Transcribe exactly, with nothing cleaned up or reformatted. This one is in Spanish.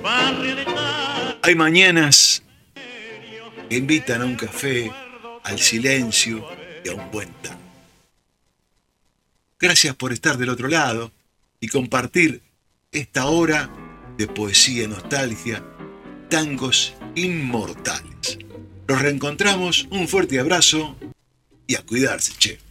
Hay mañanas que invitan a un café, al silencio y a un buen tango. Gracias por estar del otro lado y compartir esta hora de poesía y nostalgia, tangos inmortales. Nos reencontramos, un fuerte abrazo y a cuidarse, che.